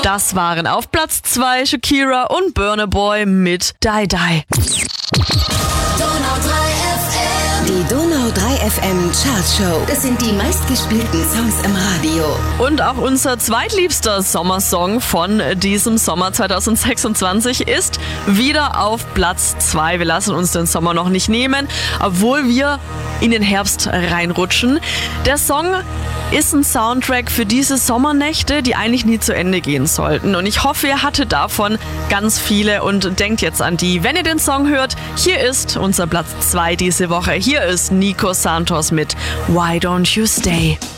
Das waren auf Platz 2 Shakira und Burna Boy mit Die Die. Die Donau 3 FM Chartshow. Das sind die meistgespielten Songs im Radio. Und auch unser zweitliebster Sommersong von diesem Sommer 2026 ist wieder auf Platz 2. Wir lassen uns den Sommer noch nicht nehmen, obwohl wir in den Herbst reinrutschen. Der Song ist ein Soundtrack für diese Sommernächte, die eigentlich nie zu Ende gehen sollten. Und ich hoffe, ihr hattet davon ganz viele und denkt jetzt an die. Wenn ihr den Song hört, hier ist unser Platz 2 diese Woche. Hier ist Nico Santos mit Why Don't You Stay.